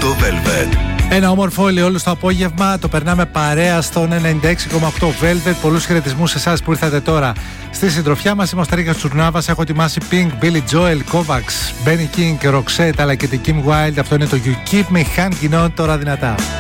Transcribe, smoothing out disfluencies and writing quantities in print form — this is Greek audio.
Velvet. Ένα όμορφο όλο το απόγευμα. Το περνάμε παρέα στον 96,8 Velvet. Πολλούς χαιρετισμούς σε εσάς που ήρθατε τώρα στη συντροφιά μας. Είμαι ο Σταρίκας Τσουρνάβας. Έχω ετοιμάσει Pink, Billy Joel, Kovacs, Benny King, Roxette αλλά και την Kim Wilde. Αυτό είναι το You Keep Me Hanging On τώρα δυνατά.